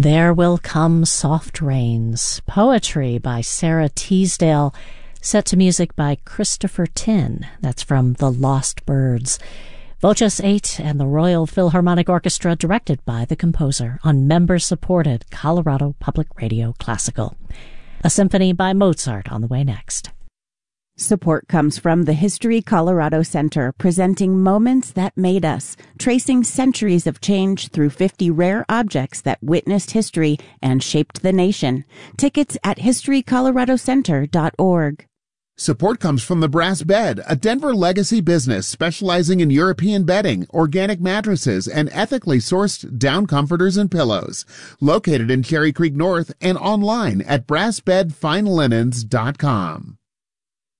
There Will Come Soft Rains, poetry by Sarah Teasdale, set to music by Christopher Tin. That's from The Lost Birds. Voces 8 and the Royal Philharmonic Orchestra, directed by the composer, on member-supported Colorado Public Radio Classical. A symphony by Mozart on the way next. Support comes from the History Colorado Center, presenting Moments That Made Us, tracing centuries of change through 50 rare objects that witnessed history and shaped the nation. Tickets at historycoloradocenter.org. Support comes from the Brass Bed, a Denver legacy business specializing in European bedding, organic mattresses, and ethically sourced down comforters and pillows. Located in Cherry Creek North and online at brassbedfinelinens.com.